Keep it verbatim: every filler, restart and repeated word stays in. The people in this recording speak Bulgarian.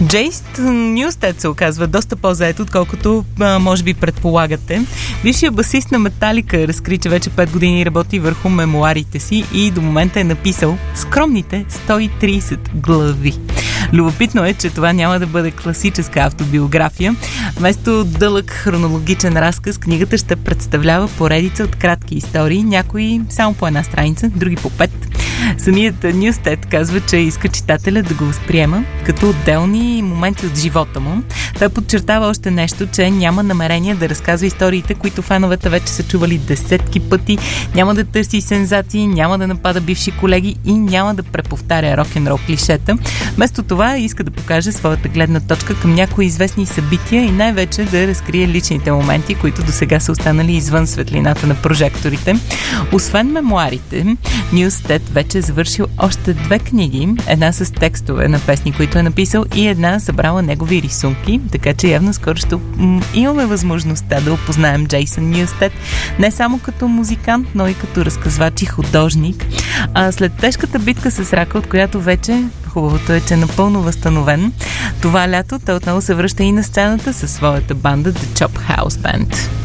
Джейсън Нюстед се оказва доста по-заед, отколкото а, може би предполагате. Бившият басист на Металика разкри, че вече пет години работи върху мемуарите си и до момента е написал скромните сто и трийсет глави. Любопитно е, че това няма да бъде класическа автобиография. Вместо дълъг хронологичен разказ, книгата ще представлява поредица от кратки истории, някои само по една страница, други по пет. Самият Нюстед казва, че иска читателя да го възприема като отделни моменти от живота му. Той подчертава още нещо, че няма намерение да разказва историите, които феновете вече са чували десетки пъти, няма да търси сензации, няма да напада бивши колеги и няма да преповтаря рок-н-рол клишета. Вместо това иска да покаже своята гледна точка към някои известни събития и най-вече да разкрие личните моменти, които досега са останали извън светлината на прожекторите. Освен мемуарите, Нюстед вече е завършил още две книги. Една с текстове на песни, които е написал, и една събрала негови рисунки, така че явно скоро ще м- имаме възможността да опознаем Джейсън Нюстед не само като музикант, но и като разказвач и художник. А след тежката битка с рака, от която вече хубавото е, че е напълно възстановен, това лято той отново се връща и на сцената със своята банда The Chop House Band.